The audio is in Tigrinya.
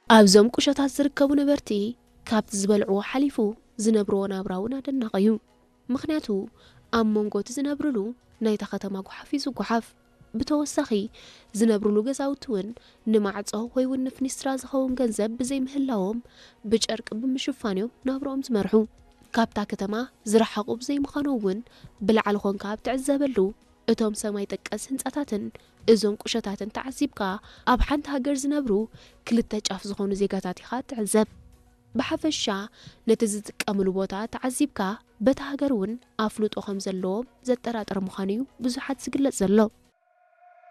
ኣብዞም ቁሸታት ዝርከቡ ነበርቲ ካብቲ ዝበልዕዎ ሓሊፉ ዝነብርዎ ናብራውን ኣደናቐዩ ምኽንያቱ ኣብ መንጎት ዝነብርሉ ናይታ ከተማ ጓሓፍ እዩ ዝጓሓፍ ብተወሳኺ ዝነብርሉ ገዛውቲ እውን ንማዕጾ ወይ እውን ንፍኒስትራ ዝኸውን ገንዘብ ብዘይምህላዎም ብጨርቂ ብምሽፋንዮም ናብሮኦም ዝመርሑ ካብታ ከተማ ዝረሓቑ ብዘይምዃኑ እውን ብላዕሊ ኾንካ ኣብ ትዕዘበሉ እቶም ሰማይ ጠቀስ ህንጻታትን እዞም ቁሸታትን ተዓዚብካ ኣብ ሓንቲ ሃገር ዝነብሩ ክልተ ጫፍ ዝኾኑ ዜጋታት ኢኻ ትዕዘብ ብሓፈሻ ነቲ ዝጥቀምሉ ቦታ ተዓዚብካ በታ ሃገር እውን ኣፍልጦ ከም ዘለዎም ዘጠራጥር ምዃኑ እዩ ብዙሓት ዝግለጽ ዘሎ